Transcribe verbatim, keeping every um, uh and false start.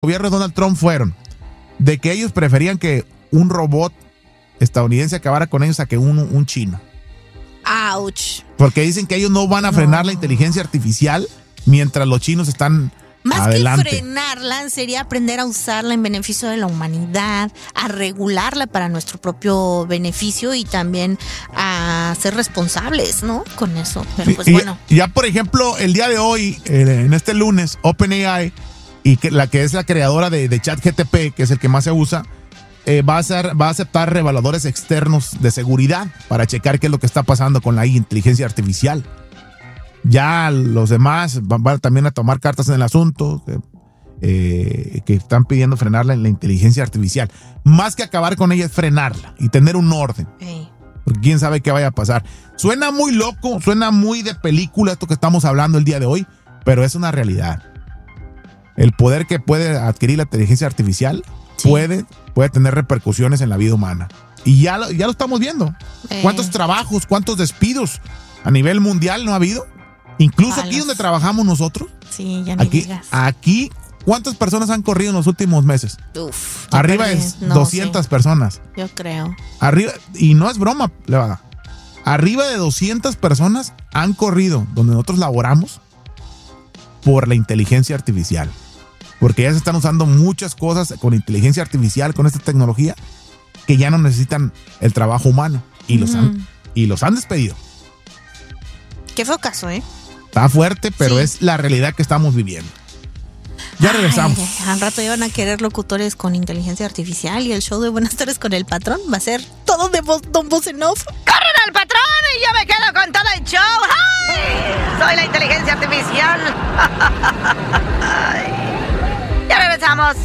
gobierno de Donald Trump fueron de que ellos preferían que un robot estadounidense acabara con ellos a que un, un chino. Ouch. Porque dicen que ellos no van a frenar no. la inteligencia artificial mientras los chinos están Más adelante. que frenarla, sería aprender a usarla en beneficio de la humanidad, a regularla para nuestro propio beneficio y también a ser responsables, ¿no? Con eso. Pero pues y, bueno. Ya, por ejemplo, el día de hoy, eh, en este lunes, OpenAI, y que, la que es la creadora de, de ChatGPT, que es el que más se usa, eh, va, a ser, va a aceptar reveladores externos de seguridad para checar qué es lo que está pasando con la inteligencia artificial. Ya los demás van, van también a tomar cartas en el asunto, eh, que están pidiendo frenarla en la inteligencia artificial. Más que acabar con ella es frenarla y tener un orden. Sí. Porque quién sabe qué vaya a pasar. Suena muy loco, suena muy de película esto que estamos hablando el día de hoy, pero es una realidad. El poder que puede adquirir la inteligencia artificial sí. puede, puede tener repercusiones en la vida humana. Y ya lo, ya lo estamos viendo. Eh. ¿Cuántos trabajos, cuántos despidos a nivel mundial no ha habido? Incluso Palos. Aquí donde trabajamos nosotros. Sí, ya me aquí, digas. Aquí, ¿cuántas personas han corrido en los últimos meses? Uf. Arriba es no, doscientas sí. personas. Yo creo. Arriba, y no es broma, Levada. Arriba de doscientas personas han corrido donde nosotros laboramos por la inteligencia artificial. Porque ya se están usando muchas cosas con inteligencia artificial, con esta tecnología, que ya no necesitan el trabajo humano. Y los, mm. han, y los han despedido. Qué feo caso, ¿eh? Está fuerte, pero sí. es la realidad que estamos viviendo. Ya regresamos. Ay, al rato ya van a querer locutores con inteligencia artificial y el show de Buenas tardes con el patrón va a ser todo de voz, Don Voz en Off. ¡Corren al patrón y yo me quedo con todo el show! ¡Ay! Soy la inteligencia artificial. Ya regresamos.